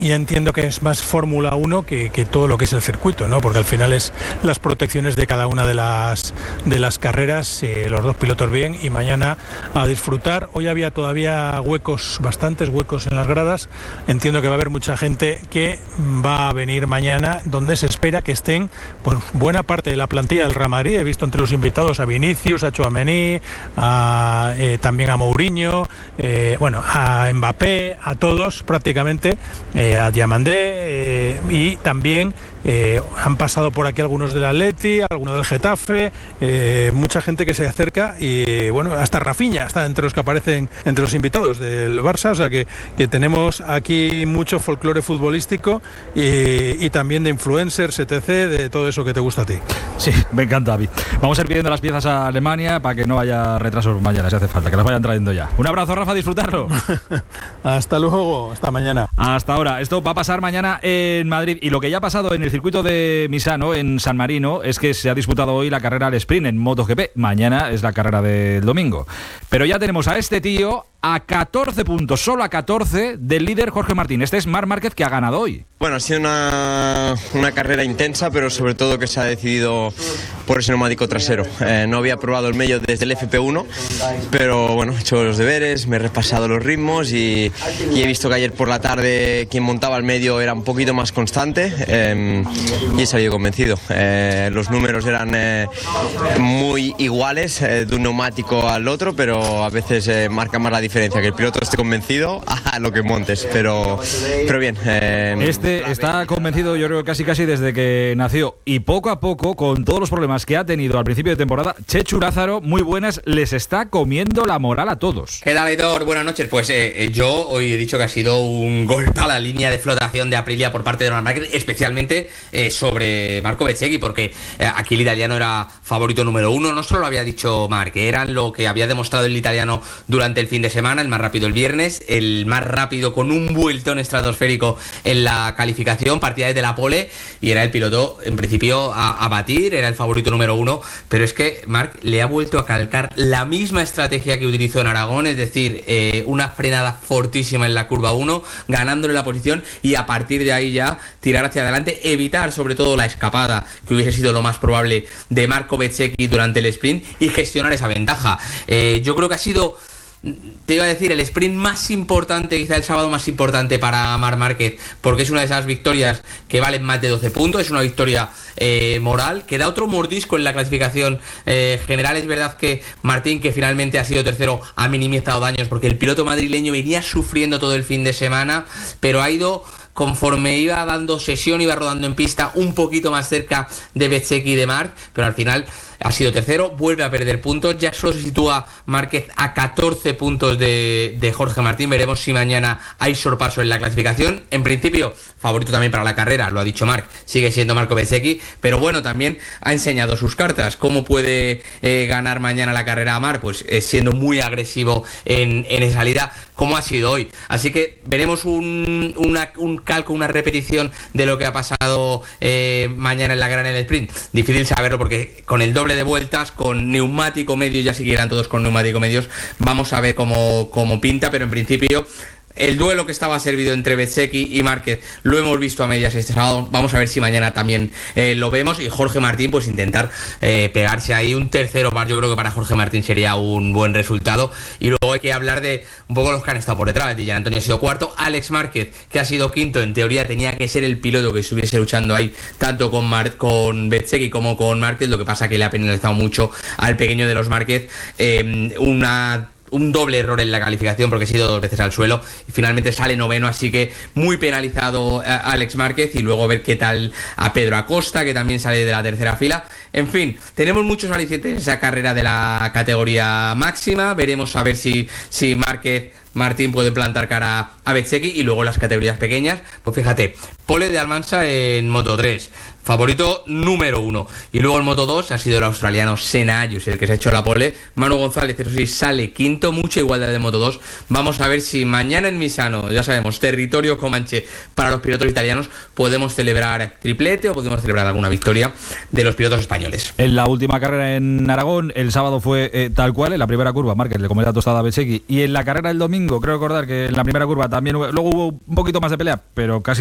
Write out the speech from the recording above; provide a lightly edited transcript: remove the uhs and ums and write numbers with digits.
Y entiendo que es más Fórmula 1 que todo lo que es el circuito, ¿no? Porque al final es las protecciones de cada una de las carreras, los dos pilotos bien, y mañana a disfrutar. Hoy había todavía bastantes huecos en las gradas. Entiendo que va a haber mucha gente que va a venir mañana, donde se espera que estén pues, buena parte de la plantilla del Real Madrid. He visto entre los invitados a Vinicius, a Tchouaméni, también a Mourinho, a Mbappé, a todos prácticamente. A Diamandé, y también han pasado por aquí algunos del Atleti, algunos del Getafe, mucha gente que se acerca, y bueno, hasta Rafinha está entre los que aparecen entre los invitados del Barça, o sea que tenemos aquí mucho folclore futbolístico y también de influencers, etc., de todo eso que te gusta a ti. Sí, me encanta, David. Vamos a ir pidiendo las piezas a Alemania para que no haya retrasos mañana, si hace falta, que las vayan trayendo ya. Un abrazo, Rafa, disfrutarlo. Hasta luego, hasta mañana. Hasta ahora. Esto va a pasar mañana en Madrid, y lo que ya ha pasado en el circuito de Misano, en San Marino, es que se ha disputado hoy la carrera al sprint en MotoGP. Mañana es la carrera del domingo. Pero ya tenemos a este tío a 14 puntos, solo a 14 del líder Jorge Martín. Este es Marc Márquez, que ha ganado hoy. Bueno, ha sido una carrera intensa, pero sobre todo que se ha decidido por ese neumático trasero. No había probado el medio desde el FP1, pero bueno, he hecho los deberes, me he repasado los ritmos y he visto que ayer por la tarde quien montaba el medio era un poquito más constante, y he salido convencido. Los números eran muy iguales de un neumático al otro, pero a veces marca más la diferencia que el piloto esté convencido a lo que montes, pero bien. Este está convencido, yo creo, casi desde que nació, y poco a poco, con todos los problemas que ha tenido al principio de temporada, Chechu Lázaro, muy buenas, les está comiendo la moral a todos. ¿Qué tal, Aitor? Buenas noches. Pues yo hoy he dicho que ha sido un golpe a la línea de flotación de Aprilia por parte de Marc Márquez, especialmente sobre Marco Bezzecchi, porque aquí el italiano era favorito número uno. No solo lo había dicho Marc, eran lo que había demostrado el italiano durante el fin de semana, el más rápido el viernes, el más rápido con un vueltón estratosférico en la calificación, partía desde la pole, y era el piloto en principio a batir, era el favorito número uno, pero es que Marc le ha vuelto a calcar la misma estrategia que utilizó en Aragón, es decir, una frenada fortísima en la curva 1, ganándole la posición, y a partir de ahí ya tirar hacia adelante, evitar sobre todo la escapada, que hubiese sido lo más probable, de Marco Bezzecchi durante el sprint, y gestionar esa ventaja. Yo creo que ha sido, te iba a decir, el sprint más importante, quizá el sábado más importante para Marc Márquez, porque es una de esas victorias que valen más de 12 puntos, es una victoria moral, que da otro mordisco en la clasificación general. Es verdad que Martín, que finalmente ha sido tercero, ha minimizado daños, porque el piloto madrileño venía sufriendo todo el fin de semana, pero ha ido, conforme iba dando sesión, iba rodando en pista, un poquito más cerca de Bezzecchi y de Marc, pero al final ha sido tercero, vuelve a perder puntos, ya solo se sitúa Márquez a 14 puntos de Jorge Martín. Veremos si mañana hay sorpaso en la clasificación. En principio, favorito también para la carrera, lo ha dicho Marc, sigue siendo Marco Bezzecchi, pero bueno, también ha enseñado sus cartas. ¿Cómo puede ganar mañana la carrera a Marc? Pues siendo muy agresivo en esa salida, como ha sido hoy. Así que veremos un calco, una repetición de lo que ha pasado mañana en la carrera en el sprint. Difícil saberlo, porque con el doble de vueltas, con neumático medio, ya siguieran todos con neumático medios, vamos a ver cómo pinta, pero en principio el duelo que estaba servido entre Bezzecchi y Márquez lo hemos visto a medias este sábado. Vamos a ver si mañana también lo vemos, y Jorge Martín pues intentar pegarse ahí un tercero par. Yo creo que para Jorge Martín sería un buen resultado. Y luego hay que hablar de un poco los que han estado por detrás. Dillan Antonio ha sido cuarto, Alex Márquez, que ha sido quinto, en teoría tenía que ser el piloto que estuviese luchando ahí tanto con Bezzecchi como con Márquez. Lo que pasa que le ha penalizado mucho al pequeño de los Márquez un doble error en la calificación, porque ha sido 2 veces al suelo y finalmente sale noveno, así que muy penalizado Alex Márquez. Y luego ver qué tal a Pedro Acosta, que también sale de la tercera fila. En fin, tenemos muchos alicientes en esa carrera de la categoría máxima. Veremos a ver si Martín puede plantar cara a Bezzecchi. Y luego las categorías pequeñas, pues fíjate, pole de Almansa en Moto 3, favorito número 1. Y luego en Moto 2 ha sido el australiano Senna Ayus el que se ha hecho la pole. Manu González, eso sí, sale quinto, mucha igualdad de Moto 2. Vamos a ver si mañana en Misano, ya sabemos, territorio comanche para los pilotos italianos, podemos celebrar triplete o podemos celebrar alguna victoria de los pilotos españoles. En la última carrera en Aragón, el sábado fue tal cual, en la primera curva Márquez le comió la tostada a Bezzecchi, y en la carrera del domingo domingo, creo recordar que en la primera curva también luego hubo un poquito más de pelea, pero casi